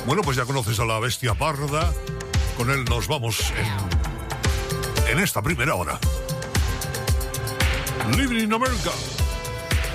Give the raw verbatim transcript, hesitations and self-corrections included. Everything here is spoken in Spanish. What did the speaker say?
Bueno, pues ya conoces a la bestia parda. Con él nos vamos en, en esta primera hora. Living in America.